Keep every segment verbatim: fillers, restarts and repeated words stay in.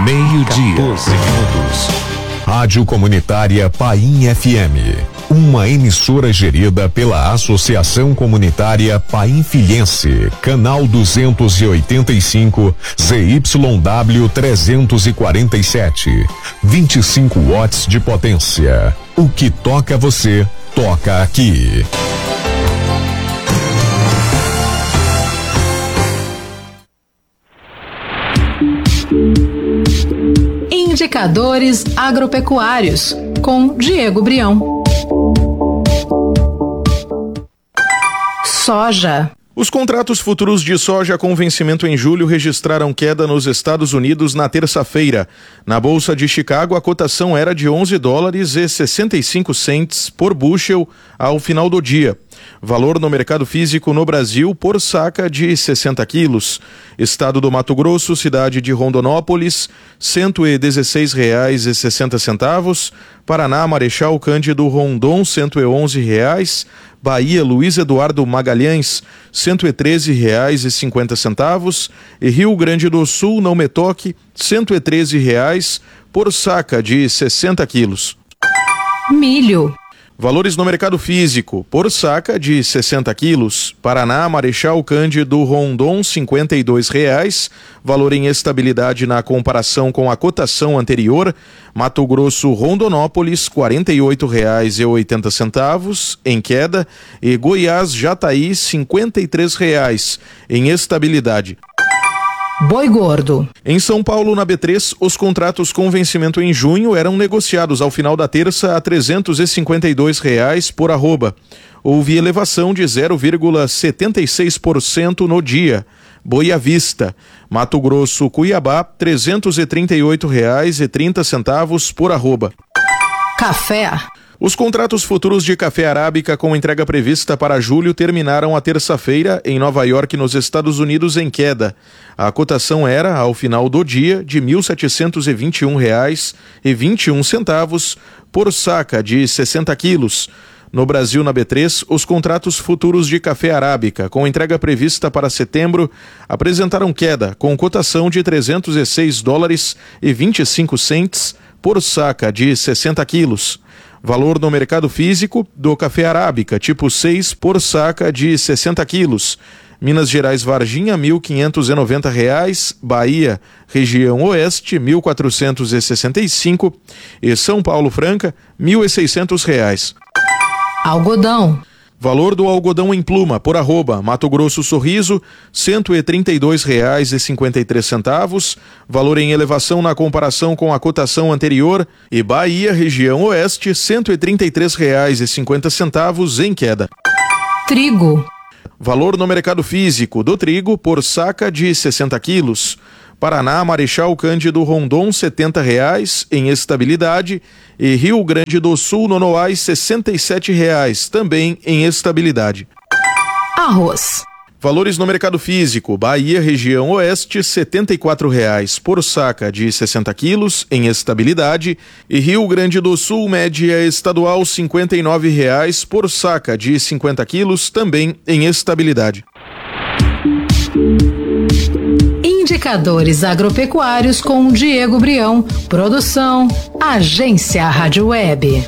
Meio-dia, doze minutos. Rádio Comunitária Paim F M. Uma emissora gerida pela Associação Comunitária Painfilhense, canal duzentos e oitenta e cinco, Z Y W trezentos e quarenta e sete, vinte e cinco watts de potência. O que toca você, toca aqui. Indicadores agropecuários, com Diego Brião. Soja. Os contratos futuros de soja com vencimento em julho registraram queda nos Estados Unidos na terça-feira. Na Bolsa de Chicago, a cotação era de onze dólares e sessenta e cinco centes por bushel ao final do dia. Valor no mercado físico no Brasil por saca de sessenta quilos. Estado do Mato Grosso, cidade de Rondonópolis, cento e dezesseis reais e sessenta centavos. Paraná, Marechal Cândido Rondon, cento e onze reais. Bahia, Luiz Eduardo Magalhães, cento e treze reais e cinquenta centavos. E Rio Grande do Sul, Não Me Toque, cento e treze reais por saca de sessenta quilos. Milho. Valores no mercado físico, por saca de sessenta quilos. Paraná, Marechal Cândido Rondon, cinquenta e dois reais. Valor em estabilidade na comparação com a cotação anterior. Mato Grosso, Rondonópolis, quarenta e oito reais e oitenta centavos, em queda. E Goiás, Jataí, cinquenta e três reais, em estabilidade. Boi gordo. Em São Paulo, na B três, os contratos com vencimento em junho eram negociados ao final da terça a trezentos e cinquenta e dois reais por arroba. Houve elevação de zero vírgula setenta e seis por cento no dia. Boi à vista. Mato Grosso, Cuiabá, trezentos e trinta e oito reais e trinta centavos por arroba. Café. Os contratos futuros de café arábica com entrega prevista para julho terminaram a terça-feira em Nova York, nos Estados Unidos, em queda. A cotação era, ao final do dia, de mil setecentos e vinte e um reais e vinte e um centavos por saca de sessenta quilos. No Brasil, na B três, os contratos futuros de café arábica com entrega prevista para setembro apresentaram queda, com cotação de trezentos e seis dólares e vinte e cinco centes por saca de sessenta quilos. Valor no mercado físico do café arábica tipo seis por saca de sessenta quilos. Minas Gerais, Varginha, mil quinhentos e noventa reais. Bahia, região oeste, mil quatrocentos e sessenta e cinco. E São Paulo, Franca, mil e seiscentos reais. Algodão. Valor do algodão em pluma por arroba. Mato Grosso, Sorriso, cento e trinta e dois reais e cinquenta e três centavos. Valor em elevação na comparação com a cotação anterior. E Bahia, região oeste, cento e trinta e três reais e cinquenta centavos em queda. Trigo. Valor no mercado físico do trigo por saca de sessenta quilos. Paraná, Marechal Cândido Rondon, setenta reais em estabilidade. E Rio Grande do Sul, Nonoai, sessenta e sete reais, também em estabilidade. Arroz. Valores no mercado físico. Bahia, região oeste, setenta e quatro reais por saca de sessenta quilos, em estabilidade. E Rio Grande do Sul, média estadual, cinquenta e nove reais por saca de cinquenta quilos, também em estabilidade. Indicadores agropecuários com Diego Brião. Produção, Agência Rádio Web.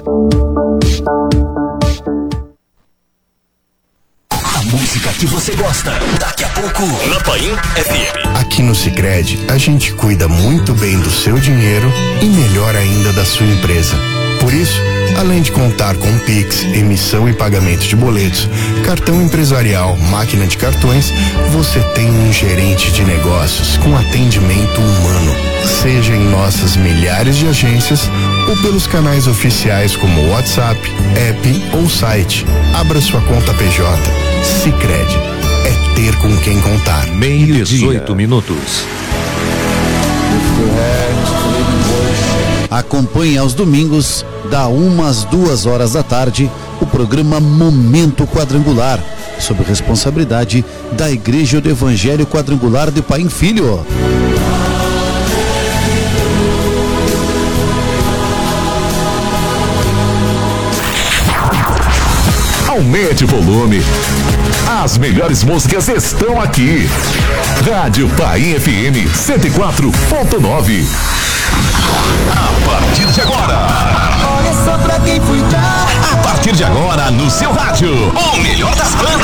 A música que você gosta, daqui a pouco na Paim F M. Aqui no Sicredi, a gente cuida muito bem do seu dinheiro e melhor ainda da sua empresa. Por isso, além de contar com Pix, emissão e pagamento de boletos, cartão empresarial, máquina de cartões, você tem um gerente de negócios com atendimento humano, seja em nossas milhares de agências ou pelos canais oficiais como WhatsApp, app ou site. Abra sua conta P J. Sicredi. É ter com quem contar. Meio dezoito minutos. Acompanhe aos domingos, da uma às duas horas da tarde, o programa Momento Quadrangular, sob responsabilidade da Igreja do Evangelho Quadrangular de Paim Filho. Aumente o volume. As melhores músicas estão aqui. Rádio Paim F M cento e quatro ponto nove. A partir de agora. Olha só pra quem fui dar. A partir de agora, no seu rádio, o melhor das bandas.